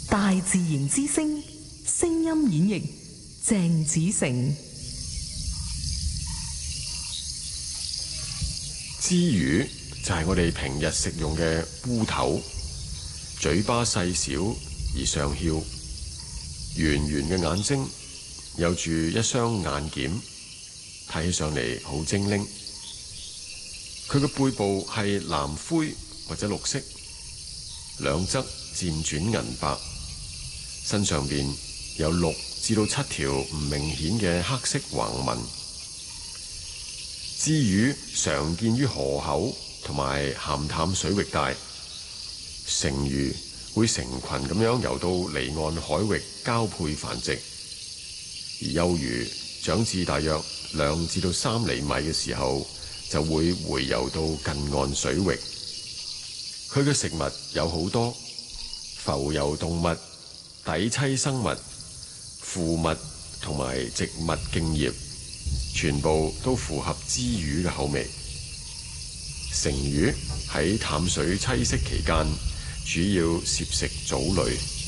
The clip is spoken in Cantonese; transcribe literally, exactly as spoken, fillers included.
大自然之聲，聲音演繹鄭子誠。 枝魚就係我哋平日食用嘅烏頭，嘴巴細小而上翹，圓圓嘅眼睛，有住一雙眼瞼，睇起上嚟好精靈。佢嘅背部係藍灰或者綠色，兩側漸轉銀白，身上邊有六至到七條唔明顯嘅黑色橫紋。枝魚常見於河口同埋鹹淡水域帶，成魚會成群咁樣游到離岸海域交配繁殖，而幼魚長至大約兩至到三厘米嘅時候，就會回游到近岸水域。佢嘅食物有好多，浮游動物、底棲生物、腐物同埋植物莖葉，全部都符合枝魚嘅口味。成魚喺淡水棲息期間，主要攝食藻類。